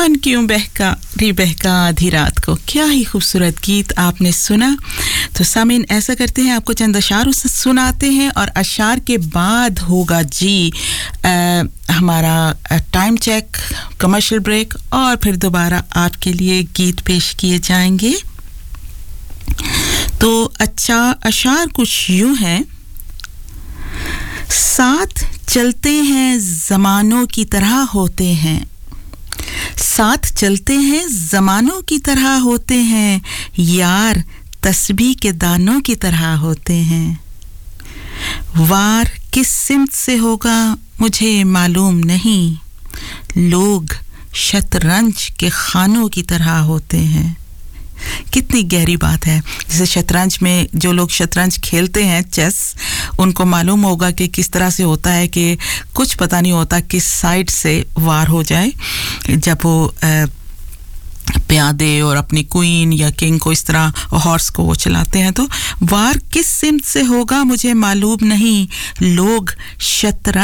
मन क्यों बहका आधी रात को। क्या ही खूबसूरत गीत आपने सुना। तो सामीन ऐसा करते हैं, आपको चंद अशार सुनाते हैं और अशार के बाद होगा जी हमारा टाइम चेक, कमर्शियल ब्रेक और फिर दोबारा आपके लिए गीत पेश किए जाएंगे। तो अच्छा अशार कुछ यूं है। साथ चलते हैं ज़मानों की तरह होते हैं, साथ चलते हैं ज़मानों की तरह होते हैं, यार तस्बीह के दानों की तरह होते हैं। वार किस सिमत से होगा मुझे मालूम नहीं, लोग शतरंज के खानों की तरह होते हैं। कितनी गहरी बात है। जैसे शतरंज में जो लोग शतरंज खेलते हैं, चेस, उनको मालूम होगा कि किस तरह से होता है कि कुछ पता नहीं होता किस साइड से वार हो जाए। जब वो प्यादे और अपनी क्वीन या किंग को इस तरह हॉर्स को वो चलाते हैं, तो वार किस सिमत से होगा मुझे मालूम नहीं, लोग शतरंज